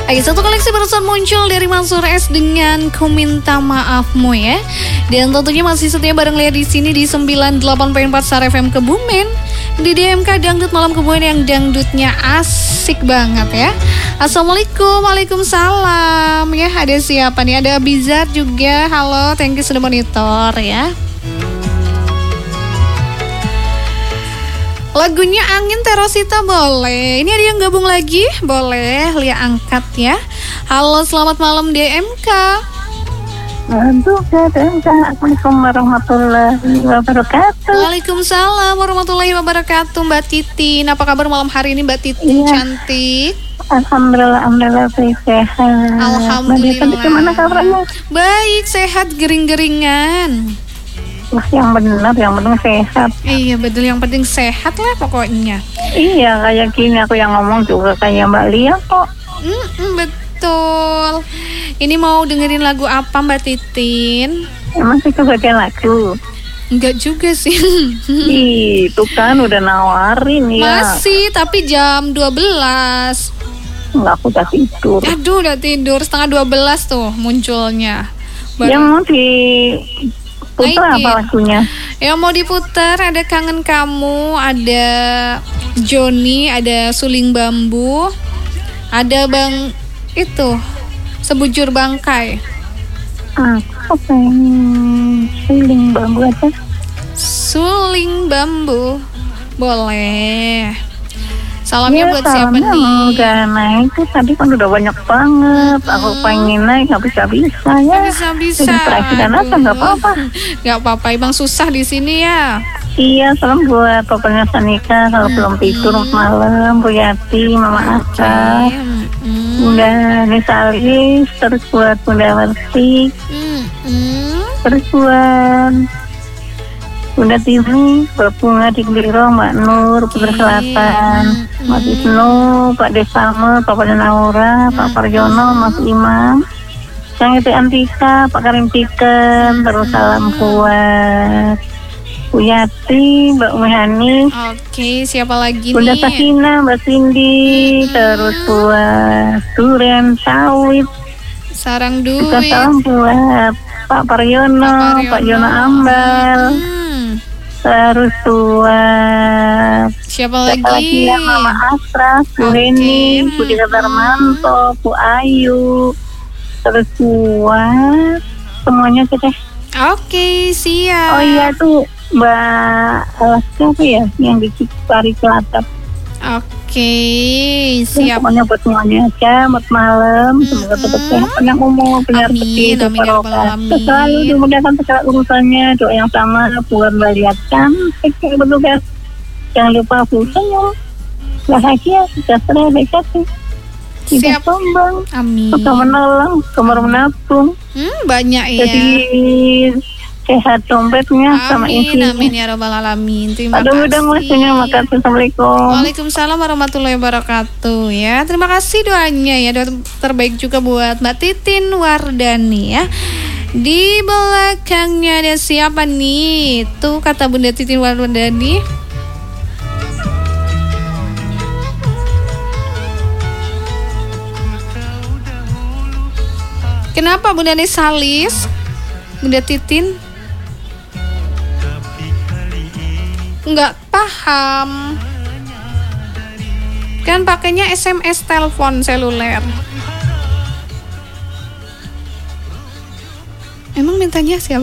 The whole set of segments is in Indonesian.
Oke, satu koleksi barusan muncul dari Mansyur S dengan Ku Minta Maafmu ya. Dan tentunya masih setia bareng Lea di sini di 98.4 Star FM Kebumen. Di DMK Dangdut Malam Kebumen yang dangdutnya asik banget ya. Assalamualaikum, waalaikumsalam. Ya, ada siapa nih? Ada Bizar juga. Halo, thank you sudah monitor ya. Lagunya Angin Terosita boleh. Ini ada yang gabung lagi? Boleh, Lia angkat ya. Halo, selamat malam DMK. Assalamualaikum warahmatullahi wabarakatuh. Waalaikumsalam warahmatullahi wabarakatuh. Mbak Titin, apa kabar malam hari ini Mbak Titin? Iya. Cantik. Alhamdulillah sehat. Alhamdulillah. Mbak gimana kabarnya? Baik, sehat gering-geringan. Wah, yang benar, yang penting sehat. Iya betul, yang penting sehat lah pokoknya. Iya, kayak gini aku yang ngomong juga kayak Mbak Lia kok. Betul. Ini mau dengerin lagu apa Mbak Titin? Emang itu bagian lagu? Enggak juga sih. Itu kan udah nawarin ya. Masih, tapi jam 12. Enggak, aku udah tidur. Aduh, udah tidur. Setengah 12 tuh munculnya. Yang mau diputar apa lagunya? Yang mau diputar ada Kangen Kamu, ada Joni, ada Suling Bambu, ada Bang itu Sebujur Bangkai. Aku pengen Suling Bambu aja. Suling Bambu boleh. Salamnya buat siapa nih? Udah naik tuh tadi kan udah banyak banget. Aku pengen naik nggak bisa ya. Bisa. Terakhir apa nggak apa-apa. Nggak apa-apa, emang susah di sini ya. Iya, salam buat papanya Sanika kalau belum tidur malam, Bu Yati, Mama Asa, Bunda Nisalis, terus buat Bunda Mersi, terus buat Bunda Timi, Mbak Bunga di Keliro, Mbak Nur, Putri Selatan, Mas Isnu, Pak Desama, Pak Naura, Pak Parjono, Mas Imam, Sang Iti Antika, Pak Karim Tiken, terus salam buat Bu Yati, Mbak Umehani. Oke, siapa lagi Bunda nih? Sakina, Mbak Cindy, terus buat Duren Sawit. Sarang duit. Juga salam buat Pak Paryono, Pak Yono Ambal. Terus buat siapa lagi? Ya, Mama Asra, Bu Heni, Bu Dika Darmanto, Bu Ayu. Terus buat semuanya deh. Oke, siap. Oh iya tuh Mbak siapa ya yang di Cipari Kelatap. Oke, siap. Semuanya buat semuanya aja, buat malam. Semoga tetap sehat, panjang umur, punya rezeki, Amin, ya rabbal alamin. selalu dimudahkan segala urusannya. Doa yang sama buat Mbak Liat cantik yang bertugas. Jangan lupa senyum, bahagia, sejahtera, baik hati. Tidak Siap. sombong, Amin. suka menolong, gemar menabung. Banyak ya. Jadi sehat dompetnya sama isinya. Amin ya rabbal alamin. Terima Aduh, kasih. udah maksudnya makan. Assalamualaikum. Waalaikumsalam warahmatullahi wabarakatuh ya. Terima kasih doanya ya. Doa terbaik juga buat Mbak Titin Wardani ya. Di belakangnya ada siapa nih? Tuh kata Bunda Titin Wardani. Kenapa Bunda Nisalis? Bunda Titin? Nggak paham. Kan pakainya SMS telepon seluler. Emang mintanya siapa?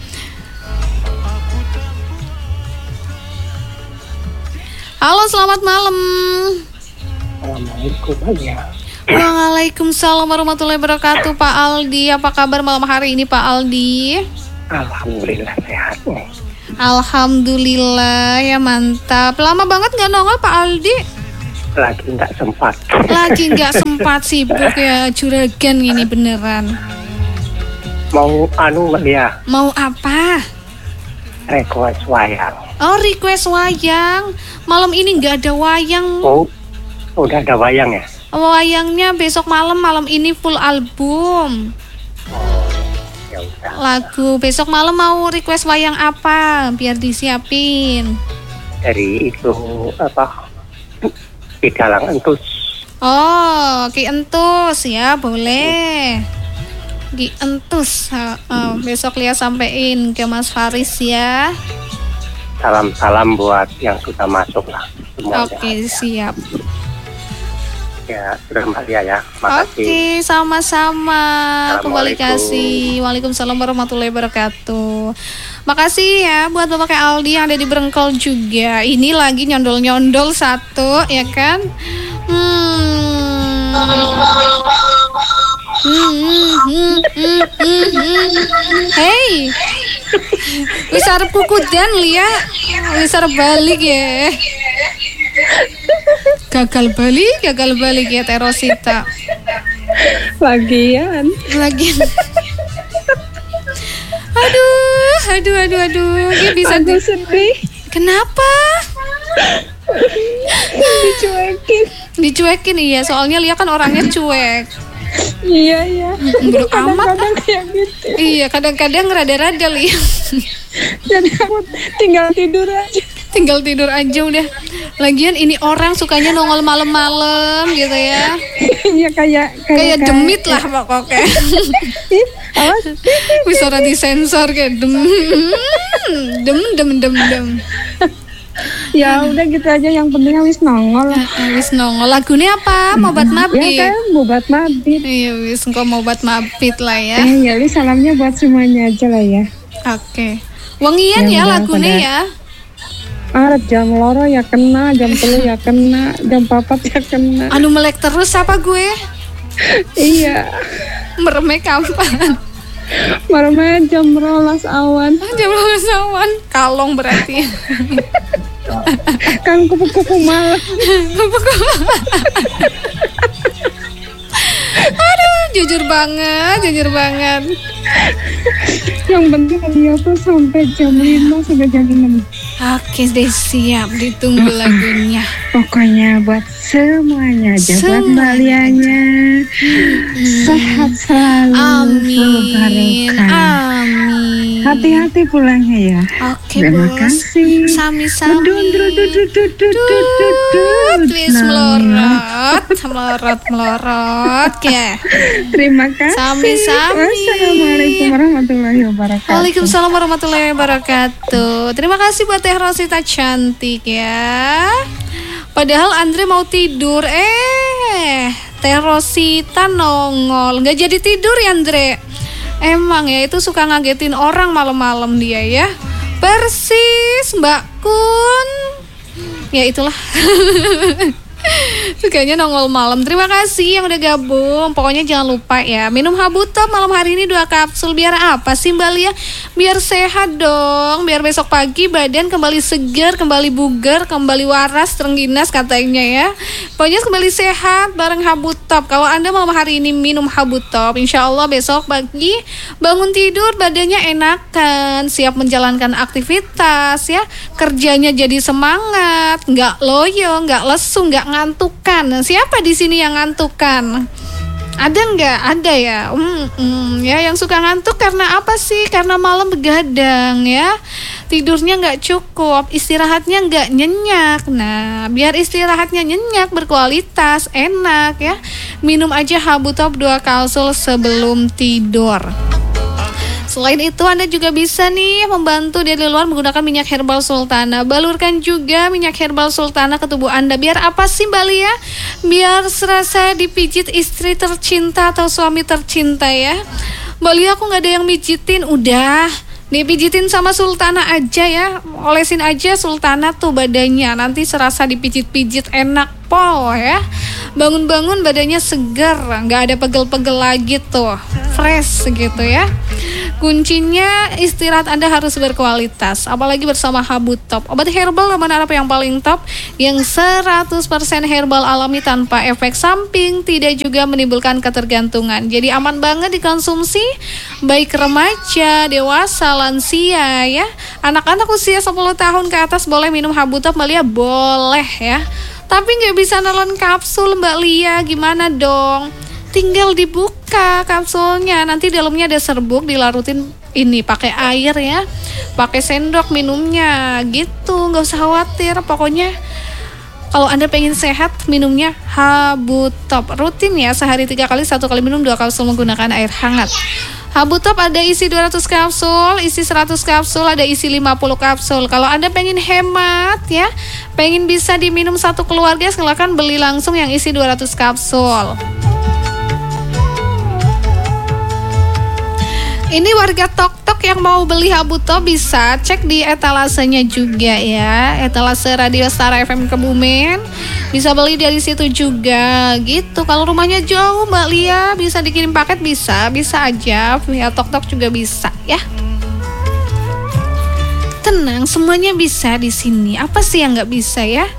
Halo, selamat malam. Assalamualaikum ya. Waalaikumsalam warahmatullahi wabarakatuh. Pak Aldi, apa kabar malam hari ini Pak Aldi? Alhamdulillah sehat nih. Alhamdulillah ya, mantap. Lama banget nggak nongol Pak Aldi? Lagi nggak sempat. Lagi nggak sempat, sibuk ya, juragan ini beneran. Mau Mbak Lia, Mau apa? request wayang. Oh, request wayang. Malam ini nggak ada wayang. Oh, udah ada wayang ya? Wayangnya besok malam, malam ini full album. Ya udah. Lagu besok malam mau request wayang apa? Biar disiapin. Dari itu apa? Di Dalang Entus. Oh, Ki Entus ya, boleh. Ki Entus. Besok Lia sampein ke Mas Faris ya. Salam-salam buat yang sudah masuk lah semuanya. Oke, siap. Ya, sudah Mbak Lia ya. Makasih. Oke, sama-sama. Kembali Assalamualaikum. kasih. Waalaikumsalam warahmatullahi wabarakatuh. Makasih ya buat Bapak Aldi yang ada di Brengkol juga. Ini lagi nyondol-nyondol satu, ya kan? Hey, wis arep kukudan Lia. Wis arep balik ya. Gagal balik ya Terosita. Lagian Aduh. Dia bisa aku sedih Kenapa? dicuekin. Iya, soalnya Lia kan orangnya cuek. Iya Bodo amat. kadang-kadang kayak gitu. Iya, kadang-kadang rada-rada Lia. Jadi aku Tinggal tidur aja udah. Lagian ini orang sukanya nongol malam-malam gitu ya. Iya Kayak demit lah pokoknya. Awas. Wis ora disensor kayak dem. Ya udah gitu aja, yang penting wis nongol. Wis nongol. Lagunya apa? Mobat Mabit. Ya kan, Mobat Mabit. Iya, wis engko Mobat Mabit lah ya. Ya wis, salamnya buat semuanya aja lah ya. Oke. Wengian ya Ya udah, lagunya pada- ya. Jam loro ya kena, jam 3 ya kena, jam 4 ya kena. Anu melek terus apa gue? Iya. Meremek kapan? Marah jam 12 awan. Jam sawan. Kalong berarti. Kan kupu-kupu malam. Aduh, jujur banget. Yang penting dia tuh sampai jam 5 sampai jam 6. Oke deh, siap, ditunggu lagunya. Pokoknya buat semuanya aja, buat Mbak Lianya. Sehat selalu. Amin. Barokah. Hati-hati pulangnya ya. Oke, Terima Bos. kasih. Sami-sami. Wis melorot ya. Terima kasih. Sami-sami. Wassalamualaikum warahmatullahi wabarakatuh. Waalaikumsalam warahmatullahi wabarakatuh. Terima kasih buat Teh Rosita cantik ya. Padahal Andre mau tidur, Teh Rosita nongol. Nggak jadi tidur ya Andre. Emang ya, itu suka ngagetin orang malam-malam dia ya. Persis Mbak Kun. Ya itulah. Sukanya nongol malam. Terima kasih yang udah gabung. Pokoknya jangan lupa ya, minum Habutob malam hari ini 2 kapsul. Biar apa sih Mbak Lia? Biar sehat dong. Biar besok pagi badan kembali segar, kembali bugar, kembali waras, terengginas katanya ya. Pokoknya kembali sehat bareng Habutob. Kalau Anda malam hari ini minum Habutob, insya Allah besok pagi bangun tidur badannya enakan, siap menjalankan aktivitas ya. Kerjanya jadi semangat, nggak loyo, nggak lesu, nggak ngantukan. Siapa di sini yang ngantukan? Ada nggak? Ada ya. Ya, yang suka ngantuk karena apa sih? Karena malam begadang ya. Tidurnya nggak cukup, istirahatnya nggak nyenyak. Nah, biar istirahatnya nyenyak, berkualitas, enak ya, minum aja Habutob 2 kapsul sebelum tidur. Selain itu, Anda juga bisa nih membantu dari luar menggunakan minyak herbal sultana. Balurkan juga minyak herbal sultana ke tubuh Anda. Biar apa sih Mbak Lia? Biar serasa dipijit istri tercinta atau suami tercinta ya. Mbak Lia, aku gak ada yang mijitin. Udah, dipijitin sama sultana aja ya. Olesin aja sultana tuh badannya. Nanti serasa dipijit-pijit enak pol ya. Bangun-bangun badannya segar, gak ada pegel-pegel lagi tuh. Fresh gitu ya. Kuncinya istirahat Anda harus berkualitas, apalagi bersama Habutob, obat herbal Taman Arab yang paling top, yang 100% herbal alami tanpa efek samping, tidak juga menimbulkan ketergantungan. Jadi aman banget dikonsumsi, baik remaja, dewasa, lansia ya. Anak-anak usia 10 tahun ke atas boleh minum Habutob, Mbak Lia, boleh ya. Tapi nggak bisa nelen kapsul Mbak Lia, gimana dong? Tinggal dibuka kapsulnya, nanti dalamnya ada serbuk, dilarutin ini pakai air ya, pakai sendok minumnya gitu, nggak usah khawatir. Pokoknya Kalau Anda pengen sehat, minumnya Habu Top. Rutin ya, sehari 3 kali, 1 kali minum, 2 kapsul menggunakan air hangat. Habu Top ada isi 200 kapsul, isi 100 kapsul, ada isi 50 kapsul. Kalau Anda pengen hemat ya, pengen bisa diminum satu keluarga, silakan beli langsung yang isi 200 kapsul. Ini warga Tok-Tok yang mau beli Habu Top bisa cek di etalasenya juga ya. Etalase Radio Star FM Kebumen. Bisa beli dari situ juga gitu. Kalau rumahnya jauh Mbak Lia, bisa dikirim paket, bisa aja. Via Tok-Tok juga bisa ya. Tenang, semuanya bisa di sini. Apa sih yang nggak bisa ya?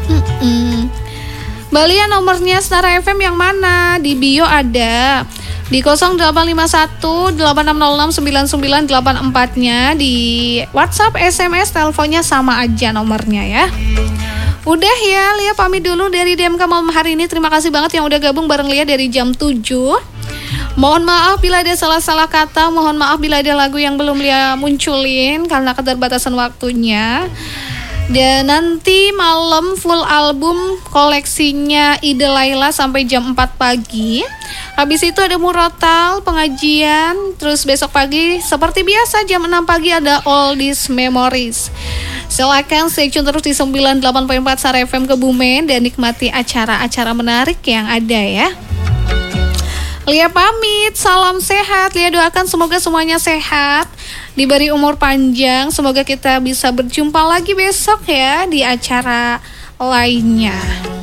Mbak Lia, nomornya Star FM yang mana? Di bio ada. Di 0851 8606 9984-nya, di WhatsApp, SMS, teleponnya sama aja nomornya ya. Udah ya, Lia pamit dulu dari DMK malam hari ini. Terima kasih banget yang udah gabung bareng Lia dari jam 7. Mohon maaf bila ada salah-salah kata, mohon maaf bila ada lagu yang belum Lia munculin karena keterbatasan waktunya. Dan nanti malam full album koleksinya Ide Laila sampai jam 4 pagi. Habis itu ada murotal, pengajian. Terus besok pagi seperti biasa jam 6 pagi ada All These Memories. Silakan stay tune terus di 98.4 Star FM Kebumen dan nikmati acara-acara menarik yang ada ya. Lia pamit, salam sehat. Lia doakan semoga semuanya sehat, diberi umur panjang. Semoga kita bisa berjumpa lagi besok ya di acara lainnya.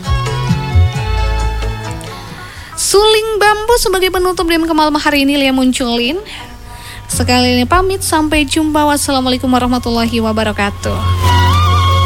Suling Bambu sebagai penutup DMK malam hari ini Lia munculin. Sekali ini pamit, sampai jumpa. Wassalamualaikum warahmatullahi wabarakatuh.